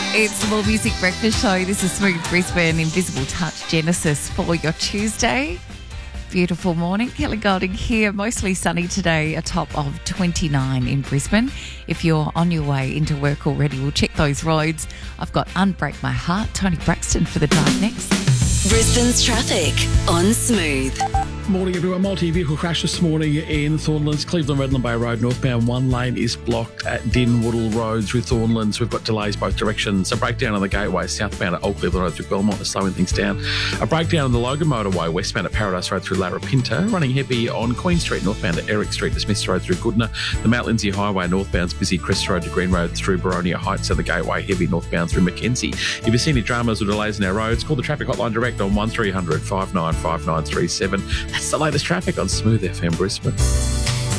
It's the More Music Breakfast Show. This is Smooth Brisbane, Invisible Touch Genesis for your Tuesday. Beautiful morning. Kelly Golding here. Mostly sunny today, a top of 29 in Brisbane. If you're on your way into work already, we'll check those roads. I've got Unbreak My Heart, Tony Braxton for the drive next. Brisbane's traffic on Smooth. Morning, everyone. Multi-vehicle crash this morning in Thornlands, Cleveland Redland Bay Road northbound. One lane is blocked at Dinwoodle Road through Thornlands. We've got delays both directions. A breakdown on the Gateway southbound at Old Cleveland Road through Belmont is slowing things down. A breakdown on the Logan Motorway westbound at Paradise Road through Larapinta. Running heavy on Queen Street northbound at Eric Street to Smiths Road through Goodna. The Mount Lindsay Highway northbound's busy Crest Road to Green Road through Baronia Heights and the Gateway heavy northbound through Mackenzie. If you see any dramas or delays in our roads, call the traffic hotline direct on 1300 595937. That's the latest traffic on Smooth FM Brisbane.